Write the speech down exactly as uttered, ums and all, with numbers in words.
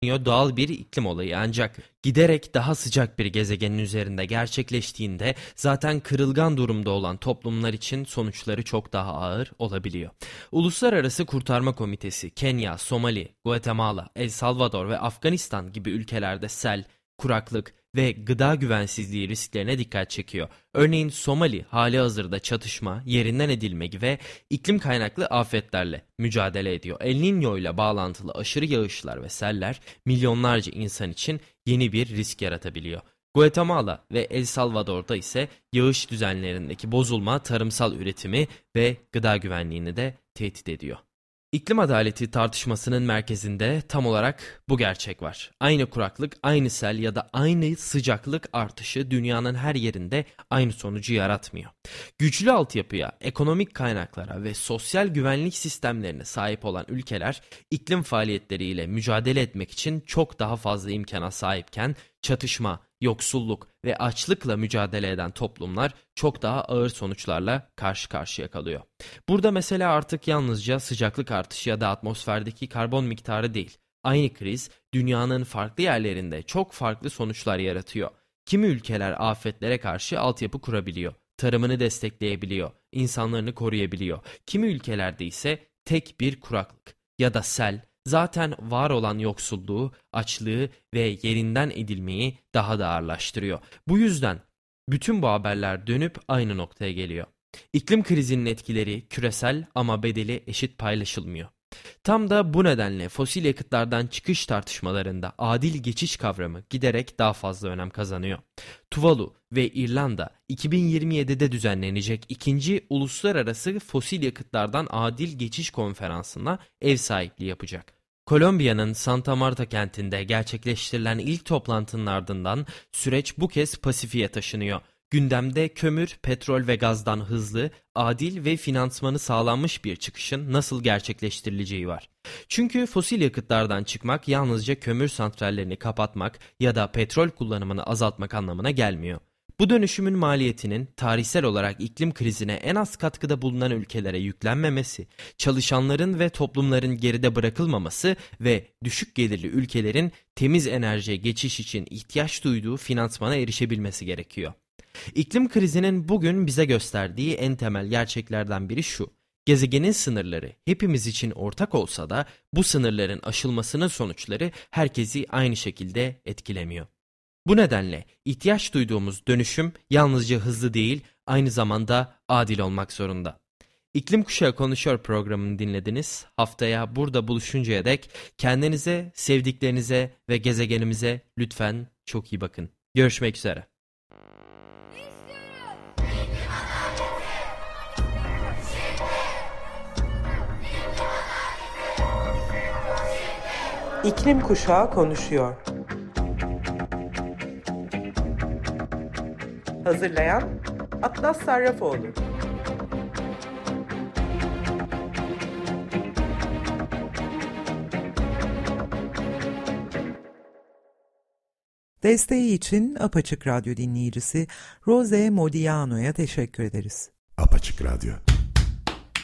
doğal bir iklim olayı, ancak giderek daha sıcak bir gezegenin üzerinde gerçekleştiğinde zaten kırılgan durumda olan toplumlar için sonuçları çok daha ağır olabiliyor. Uluslararası Kurtarma Komitesi, Kenya, Somali, Guatemala, El Salvador ve Afganistan gibi ülkelerde sel, kuraklık ve gıda güvensizliği risklerine dikkat çekiyor. Örneğin Somali halihazırda çatışma, yerinden edilme ve iklim kaynaklı afetlerle mücadele ediyor. El Niño ile bağlantılı aşırı yağışlar ve seller milyonlarca insan için yeni bir risk yaratabiliyor. Guatemala ve El Salvador'da ise yağış düzenlerindeki bozulma tarımsal üretimi ve gıda güvenliğini de tehdit ediyor. İklim adaleti tartışmasının merkezinde tam olarak bu gerçek var. Aynı kuraklık, aynı sel ya da aynı sıcaklık artışı dünyanın her yerinde aynı sonucu yaratmıyor. Güçlü altyapıya, ekonomik kaynaklara ve sosyal güvenlik sistemlerine sahip olan ülkeler iklim faaliyetleriyle mücadele etmek için çok daha fazla imkana sahipken çatışma, yoksulluk ve açlıkla mücadele eden toplumlar çok daha ağır sonuçlarla karşı karşıya kalıyor. Burada mesele artık yalnızca sıcaklık artışı ya da atmosferdeki karbon miktarı değil. Aynı kriz dünyanın farklı yerlerinde çok farklı sonuçlar yaratıyor. Kimi ülkeler afetlere karşı altyapı kurabiliyor, tarımını destekleyebiliyor, insanlarını koruyabiliyor. Kimi ülkelerde ise tek bir kuraklık ya da sel zaten var olan yoksulluğu, açlığı ve yerinden edilmeyi daha da ağırlaştırıyor. Bu yüzden bütün bu haberler dönüp aynı noktaya geliyor. İklim krizinin etkileri küresel ama bedeli eşit paylaşılmıyor. Tam da bu nedenle fosil yakıtlardan çıkış tartışmalarında adil geçiş kavramı giderek daha fazla önem kazanıyor. Tuvalu ve İrlanda iki bin yirmi yedide düzenlenecek ikinci Uluslararası Fosil Yakıtlardan Adil Geçiş Konferansı'na ev sahipliği yapacak. Kolombiya'nın Santa Marta kentinde gerçekleştirilen ilk toplantının ardından süreç bu kez Pasifik'e taşınıyor. Gündemde kömür, petrol ve gazdan hızlı, adil ve finansmanı sağlanmış bir çıkışın nasıl gerçekleştirileceği var. Çünkü fosil yakıtlardan çıkmak yalnızca kömür santrallerini kapatmak ya da petrol kullanımını azaltmak anlamına gelmiyor. Bu dönüşümün maliyetinin tarihsel olarak iklim krizine en az katkıda bulunan ülkelere yüklenmemesi, çalışanların ve toplumların geride bırakılmaması ve düşük gelirli ülkelerin temiz enerjiye geçiş için ihtiyaç duyduğu finansmana erişebilmesi gerekiyor. İklim krizinin bugün bize gösterdiği en temel gerçeklerden biri şu: gezegenin sınırları hepimiz için ortak olsa da bu sınırların aşılmasının sonuçları herkesi aynı şekilde etkilemiyor. Bu nedenle ihtiyaç duyduğumuz dönüşüm yalnızca hızlı değil, aynı zamanda adil olmak zorunda. İklim Kuşağı Konuşuyor programını dinlediniz. Haftaya burada buluşuncaya dek kendinize, sevdiklerinize ve gezegenimize lütfen çok iyi bakın. Görüşmek üzere. İklim Kuşağı Konuşuyor. Hazırlayan Atlas Sarrafoğlu. Desteği için Apaçık Radyo dinleyicisi Rose Modiano'ya teşekkür ederiz. Apaçık Radyo.